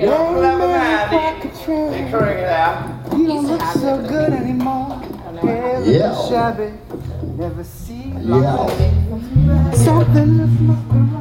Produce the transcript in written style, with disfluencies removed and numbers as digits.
Clever man, figuring it out. You don't look so good anymore. Yeah. Shabby. Never see something that's not right.